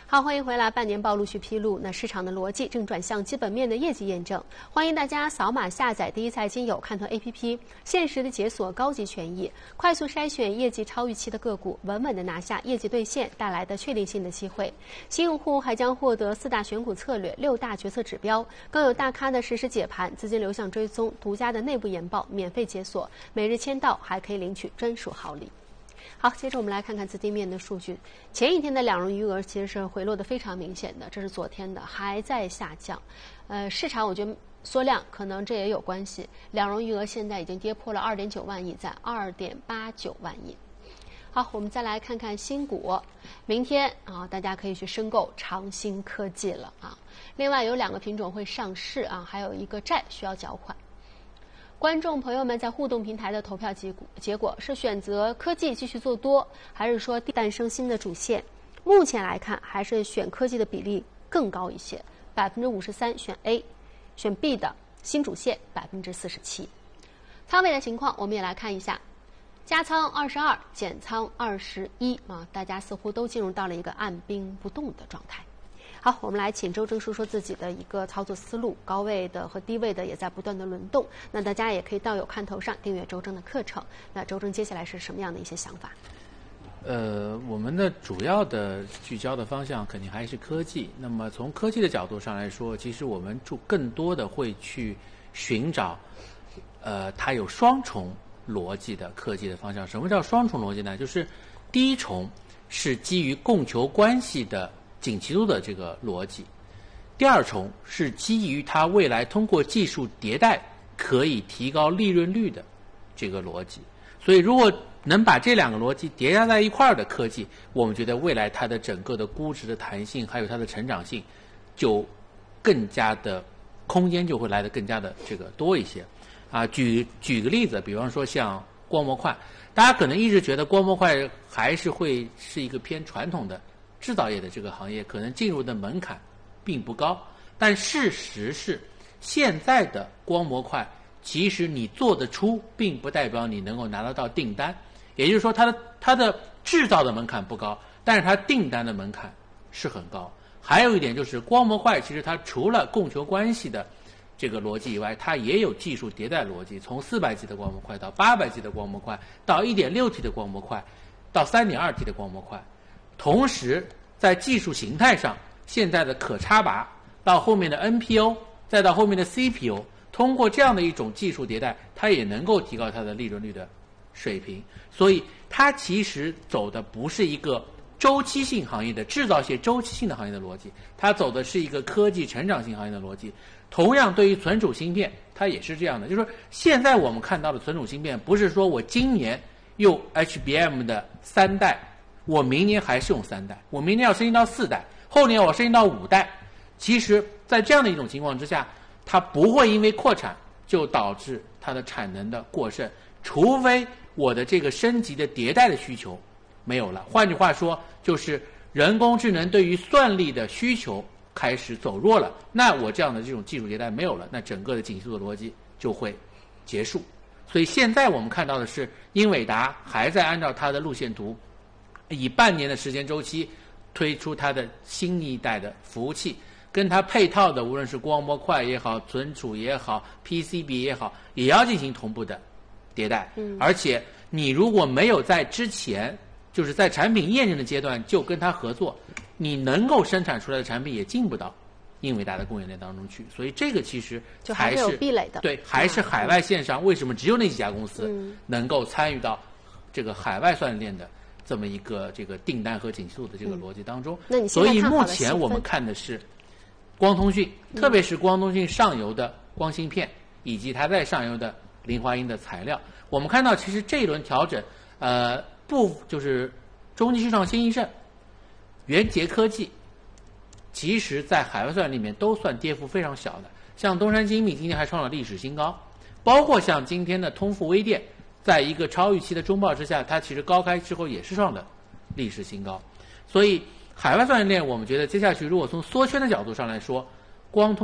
好，欢迎回来。半年报陆续披露，那市场的逻辑正转向基本面的业绩验证。欢迎大家扫码下载第一财经有看团 APP， 限时的解锁高级权益，快速筛选业绩超预期的个股，稳稳的拿下业绩兑现带来的确定性的机会。新用户还将获得4大选股策略、6大决策指标，更有大咖的实时解盘、资金流向追踪、独家的内部研报免费解锁，每日签到还可以领取专属好礼。好，接着我们来看看资金面的数据。前一天的两融余额其实是回落的非常明显的，这是昨天的，还在下降。市场我觉得缩量可能这也有关系。两融余额现在已经跌破了2.9万亿，在2.89万亿。好，我们再来看看新股。明天啊，大家可以去申购长兴科技了啊。另外有2个品种会上市啊，还有一个债需要缴款。观众朋友们在互动平台的投票结果是选择科技继续做多，还是说诞生新的主线？目前来看，还是选科技的比例更高一些，53%选 A， 选 B 的新主线47%。仓位的情况我们也来看一下，加仓22，减仓21啊，大家似乎都进入到了一个按兵不动的状态。好，我们来请周征说说自己的一个操作思路，高位的和低位的也在不断的轮动。那大家也可以到有看头上订阅周征的课程。那周征接下来是什么样的一些想法？ 我们的主要的聚焦的方向肯定还是科技。那么从科技的角度上来说，其实我们更多的会去寻找，它有双重逻辑的科技的方向。什么叫双重逻辑呢？就是第一重是基于供求关系的景气度的这个逻辑，第二重是基于它未来通过技术迭代可以提高利润率的这个逻辑。所以如果能把这2个逻辑叠加在一块儿的科技，我们觉得未来它的整个的估值的弹性还有它的成长性就更加的空间就会来得更加的这个多一些啊。举个例子，比方说像光模块，大家可能一直觉得光模块还是会是一个偏传统的制造业的这个行业，可能进入的门槛并不高，但事实是现在的光模块其实你做得出并不代表你能够拿得到订单，也就是说它的制造的门槛不高，但是它订单的门槛是很高。还有一点就是光模块其实它除了供求关系的这个逻辑以外，它也有技术迭代逻辑，从400G 的光模块到800G 的光模块到 1.6T 的光模块到 3.2T 的光模块。同时在技术形态上，现在的可插拔到后面的 NPO 再到后面的 CPU， 通过这样的一种技术迭代，它也能够提高它的利润率的水平。所以它其实走的不是一个周期性行业的制造业周期性的行业的逻辑，它走的是一个科技成长性行业的逻辑。同样对于存储芯片它也是这样的，就是说现在我们看到的存储芯片不是说我今年用 HBM 的3代，我明年还是用3代，我明年要升级到4代，后年我升级到5代。其实在这样的一种情况之下，它不会因为扩产就导致它的产能的过剩，除非我的这个升级的迭代的需求没有了。换句话说，就是人工智能对于算力的需求开始走弱了，那我这样的这种技术迭代没有了，那整个的景气度的逻辑就会结束。所以现在我们看到的是，英伟达还在按照它的路线图，以半年的时间周期推出它的新一代的服务器，跟它配套的无论是光模块也好，存储也好， PCB 也好，也要进行同步的迭代。而且你如果没有在之前就是在产品验证的阶段就跟它合作，你能够生产出来的产品也进不到英伟达的供应链当中去。所以这个其实还是有壁垒的。 对，还是海外线上为什么只有那几家公司能够参与到这个海外算力链的这么一个这个订单和景气度的这个逻辑当中。所以目前我们看的是光通讯，特别是光通讯上游的光芯片以及它在上游的磷化铟的材料。我们看到其实这一轮调整就是中基市场新兴盛、元捷科技，其实在海外算力里面都算跌幅非常小的。像东山精密今天还创了历史新高，包括像今天的通富微电，在一个超预期的中报之下，它其实高开之后也是创的历史新高。所以海外算力链我们觉得接下去如果从缩圈的角度上来说，光通